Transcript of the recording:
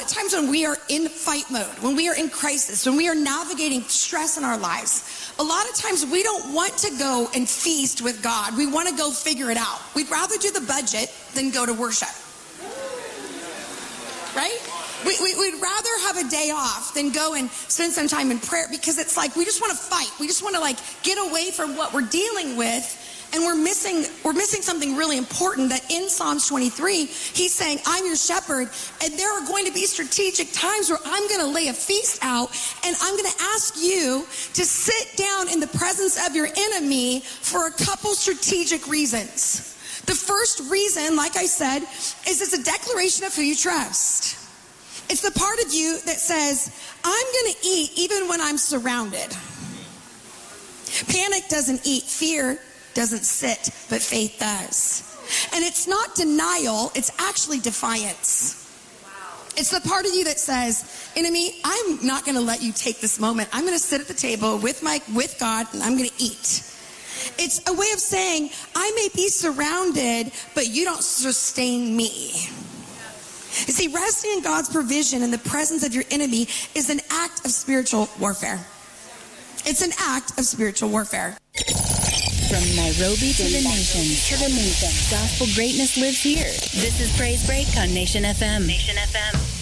times when we are in fight mode, when we are in crisis, when we are navigating stress in our lives, a lot of times we don't want to go and feast with God. We want to go figure it out. We'd rather do the budget than go to worship. Right? We'd rather have a day off than go and spend some time in prayer, because it's like we just want to fight. We just want to get away from what we're dealing with. And we're missing something really important, that in Psalms 23, he's saying, I'm your shepherd, and there are going to be strategic times where I'm going to lay a feast out, and I'm going to ask you to sit down in the presence of your enemy for a couple strategic reasons. The first reason, like I said, is it's a declaration of who you trust. It's the part of you that says, I'm going to eat even when I'm surrounded. Panic doesn't eat. Fear doesn't sit, but faith does. And it's not denial, it's actually defiance. It's the part of you that says, enemy, I'm not going to let you take this moment. I'm going to sit at the table with God, and I'm going to eat. It's a way of saying, I may be surrounded, but you don't sustain me. You see, resting in God's provision in the presence of your enemy is an act of spiritual warfare. It's an act of spiritual warfare. From Nairobi to the nation, gospel greatness lives here. This is Praise Break on Nation FM.